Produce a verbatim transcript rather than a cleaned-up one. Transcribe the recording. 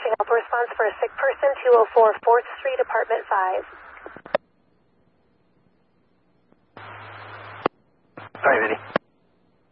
requesting help response for a sick person, two oh four fourth Street, apartment five. All right, Vinny.